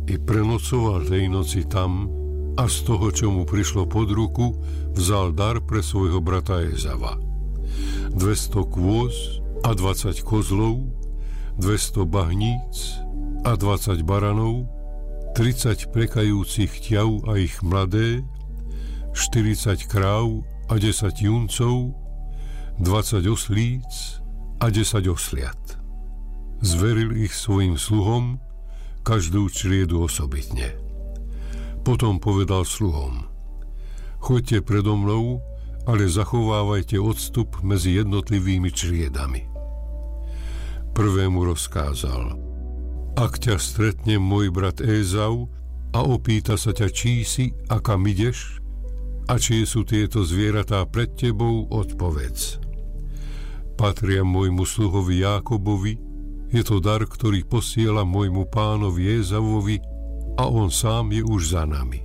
i prenocoval tej noci tam a z toho, čo mu prišlo pod ruku, vzal dar pre svojho brata Ezava. 200 kôz a 20 kozlov, 200 bahníc a 20 baranov, 30 prekajúcich ťav a ich mladé, 40 kráv a 10 juncov, 20 oslíc a 10 osliat. Zveril ich svojim sluhom, každú čriedu osobitne. Potom povedal sluhom: choďte predo mnou, ale zachovávajte odstup medzi jednotlivými čriedami. Prvému rozkázal: ak ťa stretne môj brat Ézau a opýta sa ťa, čí si a kam ideš, a či sú tieto zvieratá pred tebou, odpovedz: patria môjmu sluhovi Jákobovi, je to dar, ktorý posiela môjmu pánovi Ézauvovi a on sám je už za nami.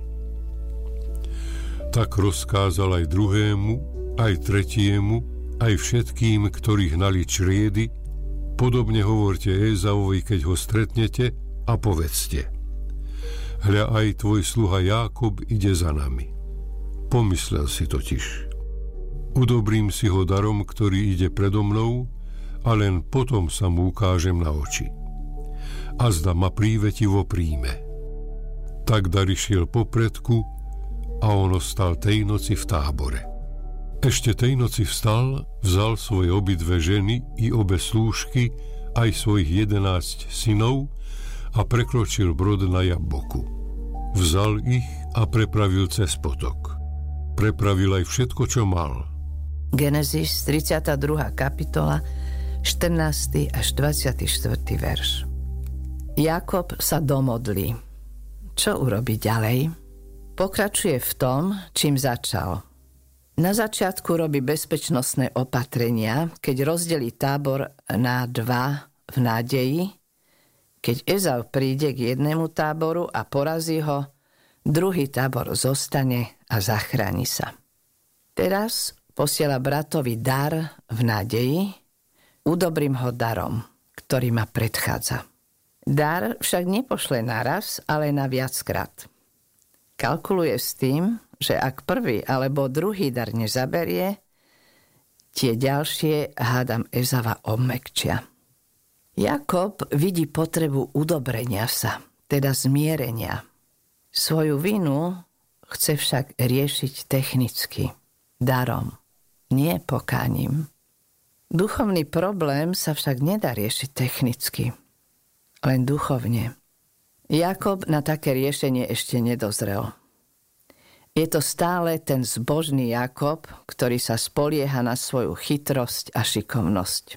Tak rozkázal aj druhému, aj tretiemu, aj všetkým, ktorí hnali čriedy: podobne hovorte Ézauvovi, keď ho stretnete, a povedzte: hľa, aj tvoj sluha Jákob ide za nami. Pomyslel si totiž: udobrím si ho darom, ktorý ide predo mnou, a len potom sa mu ukážem na oči. Azda ma prívetivo príjme. Tak dar išiel popredku a on ostal tej noci v tábore. Ešte tej noci vstal, vzal svoje obidve ženy i obe slúžky, aj svojich 11 synov, a prekročil brod na Jabboku. Vzal ich a prepravil cez potok. Prepravil aj všetko, čo mal. Genesis 32. kapitola, 14. až 24. verš. Jakob sa domodlí. Čo urobí ďalej? Pokračuje v tom, čím začal. Na začiatku robí bezpečnostné opatrenia, keď rozdelí tábor na 2 v nádeji. Keď Ezau príde k jednému táboru a porazí ho, druhý tábor zostane a zachráni sa. Teraz posiela bratovi dar v nádeji: udobrím ho darom, ktorý ma predchádza. Dar však nepošle naraz, ale na viackrát. Kalkuluje s tým, že ak prvý alebo druhý dar nezaberie, tie ďalšie, hádam, Ezava obmäkčia. Jakob vidí potrebu udobrenia sa, teda zmierenia. Svoju vinu chce však riešiť technicky, darom, nie pokáním. Duchovný problém sa však nedá riešiť technicky, len duchovne. Jakob na také riešenie ešte nedozrel. Je to stále ten zbožný Jakob, ktorý sa spolieha na svoju chytrosť a šikovnosť.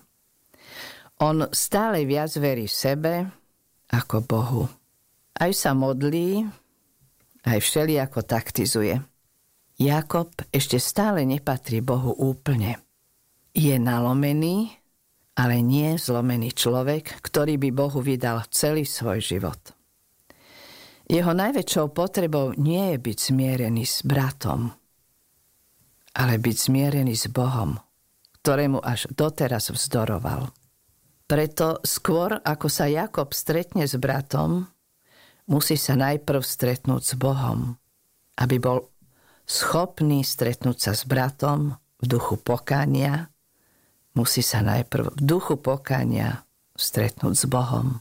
On stále viac verí sebe ako Bohu. Aj sa modlí, aj všelijako taktizuje. Jakob ešte stále nepatrí Bohu úplne. Je nalomený, ale nie zlomený človek, ktorý by Bohu vydal celý svoj život. Jeho najväčšou potrebou nie je byť zmierený s bratom, ale byť zmierený s Bohom, ktorému až doteraz vzdoroval. Preto skôr, ako sa Jakob stretne s bratom, musí sa najprv stretnúť s Bohom, aby bol schopný stretnúť sa s bratom v duchu pokánia. Musí sa najprv v duchu pokánia stretnúť s Bohom.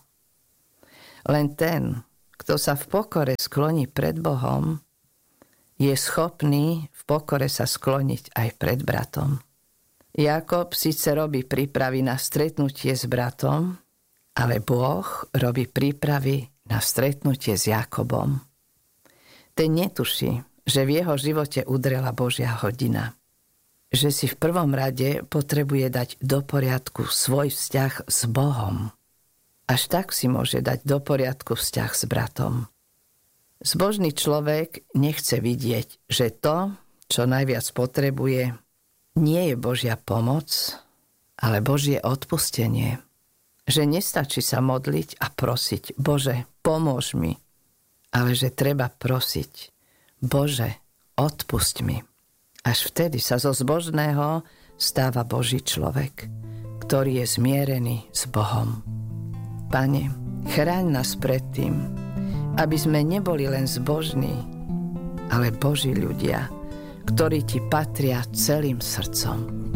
Len ten, kto sa v pokore skloní pred Bohom, je schopný v pokore sa skloniť aj pred bratom. Jakob síce robí prípravy na stretnutie s bratom, ale Boh robí prípravy na stretnutie s Jakobom. Ten netuší, že v jeho živote udrela Božia hodina. Že si v prvom rade potrebuje dať do poriadku svoj vzťah s Bohom. Až tak si môže dať do poriadku vzťah s bratom. Zbožný človek nechce vidieť, že to, čo najviac potrebuje, nie je Božia pomoc, ale Božie odpustenie. Že nestačí sa modliť a prosiť: Bože, pomôž mi. Ale že treba prosiť: Bože, odpusť mi. Až vtedy sa zo zbožného stáva Boží človek, ktorý je zmierený s Bohom. Pane, chráň nás pred tým, aby sme neboli len zbožní, ale Boží ľudia, ktorí ti patria celým srdcom.